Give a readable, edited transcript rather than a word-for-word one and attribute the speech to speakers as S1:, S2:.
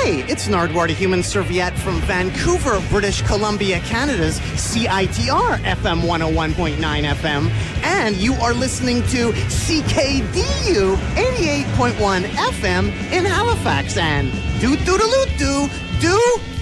S1: Hey, it's Nardwar, the Human Serviette from Vancouver, British Columbia, Canada's CITR FM 101.9 FM. And you are listening to CKDU 88.1 FM in Halifax. And do